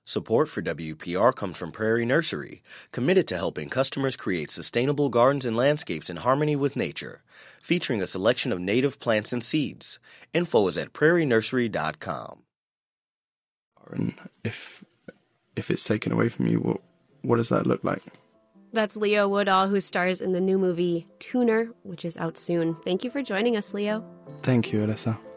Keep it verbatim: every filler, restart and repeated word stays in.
Support for W P R comes from Prairie Nursery, committed to helping customers create sustainable gardens and landscapes in harmony with nature, featuring a selection of native plants and seeds. Info is at prairie nursery dot com. And if if it's taken away from you, what what does that look like? That's Leo Woodall, who stars in the new movie Tuner, which is out soon. Thank you for joining us, Leo. Thank you, Alyssa.